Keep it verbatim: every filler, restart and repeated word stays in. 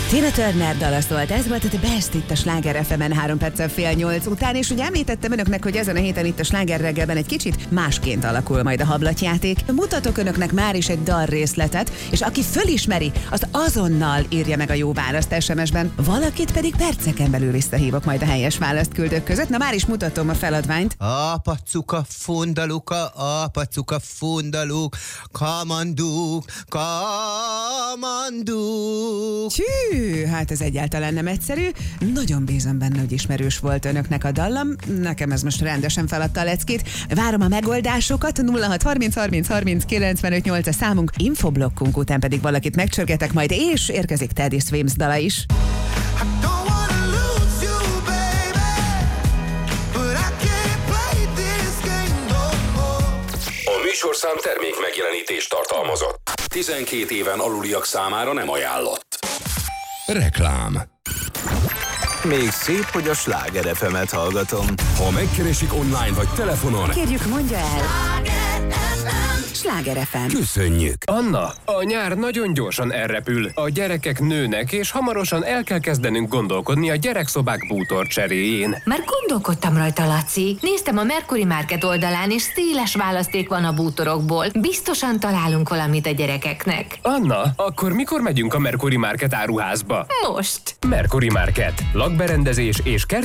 Tina Turner dala szólt, ez volt a The Best itt a Sláger ef emen három perccel fél nyolc után, és ugye említettem önöknek, hogy ezen a héten itt a Sláger reggelben egy kicsit másként alakul majd a hablatjáték. Mutatok önöknek már is egy dal részletet, és aki fölismeri, azt azonnal írja meg a jó választ es em es-ben, valakit pedig perceken belül visszahívok majd a helyes választ küldők között. Na már is mutatom a feladványt. Apacuka, fundaluka, apacuka, fundaluk, kamanduk, kamanduk. Hű, hát ez egyáltalán nem egyszerű. Nagyon bízom benne, hogy ismerős volt önöknek a dallam. Nekem ez most rendesen feladta a leckét. Várom a megoldásokat. nulla hat harminc harminc harminc kilencvenöt nyolc a számunk. Infoblokkunk után pedig valakit megcsörgetek majd, és érkezik Teddy Swims dala is. A műsorszám termék megjelenítést tartalmazott. tizenkét éven aluliak számára nem ajánlott. Reklám. Még szép, hogy a Sláger ef emet hallgatom. Ha megkeresik online vagy telefonon, Kérjük, mondja el. Sláger ef em. köszönjük. Anna, a nyár nagyon gyorsan elrepül. A gyerekek nőnek, és hamarosan el kell kezdenünk gondolkodni a gyerekszobák bútor cseréjén. Már gondolkodtam rajta, Laci. Néztem a Mercury Market oldalán, és széles választék van a bútorokból. Biztosan találunk valamit a gyerekeknek. Anna, akkor mikor megyünk a Mercury Market áruházba? Most! Mercury Market. Lakberendezés és kert